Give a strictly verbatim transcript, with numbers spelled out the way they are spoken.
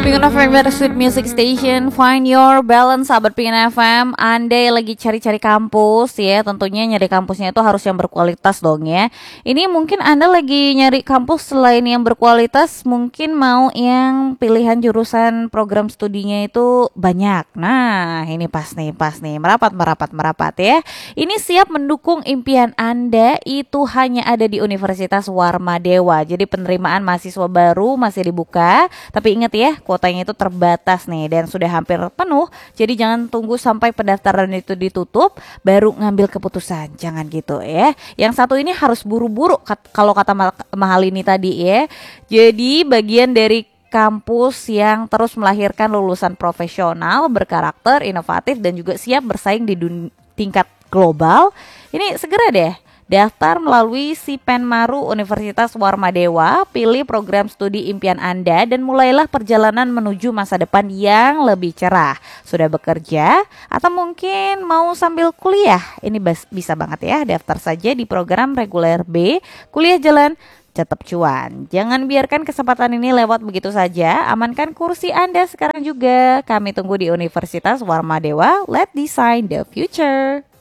Pingin F M Sweet Music Station, find your balance, sahabat Pingin F M. Anda lagi cari-cari kampus ya, tentunya nyari kampusnya itu harus yang berkualitas dong ya. Ini mungkin Anda lagi nyari kampus selain yang berkualitas, mungkin mau yang pilihan jurusan program studinya itu banyak. Nah, ini pas nih, pas nih, merapat, merapat, merapat ya. Ini siap mendukung impian Anda, itu hanya ada di Universitas Warmadewa. Jadi penerimaan mahasiswa baru masih dibuka, tapi ingat ya, kuotanya itu terbatas nih dan sudah hampir penuh. Jadi jangan tunggu sampai pendaftaran itu ditutup baru ngambil keputusan. Jangan gitu ya. Yang satu ini harus buru-buru kat- kalau kata Mahal ini tadi ya. Jadi bagian dari kampus yang terus melahirkan lulusan profesional, berkarakter, inovatif dan juga siap bersaing di dun- tingkat global. Ini segera deh daftar melalui Sipenmaru Universitas Warmadewa, pilih program studi impian Anda dan mulailah perjalanan menuju masa depan yang lebih cerah. Sudah bekerja atau mungkin mau sambil kuliah? Ini bas- bisa banget ya, daftar saja di program reguler B, kuliah jalan tetap cuan. Jangan biarkan kesempatan ini lewat begitu saja. Amankan kursi Anda sekarang juga. Kami tunggu di Universitas Warmadewa. Let's design the future.